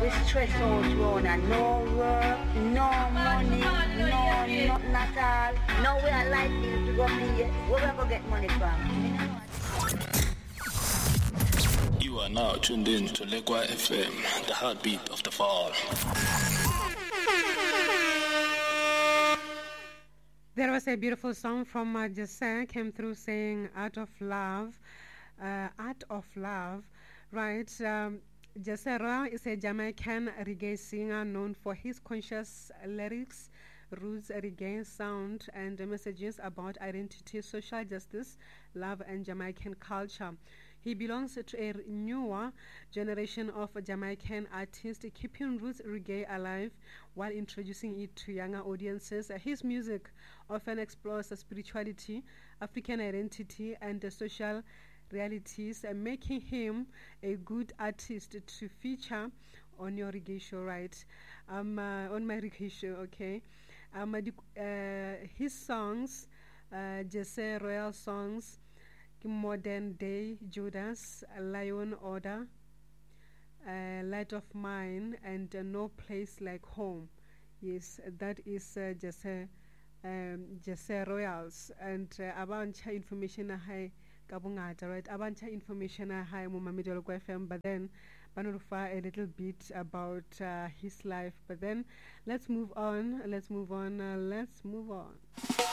we stress out round and no work, no money, no nothing at all. Now we are likely to go pay. Where we go get money from? You are now tuned in to Legua FM, the heartbeat of the fall. There was a beautiful song from Jesse, came through saying Art of Love. Art of Love, right? Jesse Royal is a Jamaican reggae singer known for his conscious lyrics, roots reggae sound, and messages about identity, social justice, love, and Jamaican culture. He belongs to a newer generation of Jamaican artists, keeping roots reggae alive while introducing it to younger audiences. His music often explores spirituality, African identity, and social realities, making him a good artist to feature on your reggae show, right? On my reggae show, okay? His songs, Jesse Royal songs, Modern Day, Judas, Lion Order, Light of Mine, and No Place Like Home. Yes, that is Jesse Royals. And abancha information high kabungata, right? Abancha information high Mumamidolo FM, but then Banurufa a little bit about his life. But then let's move on.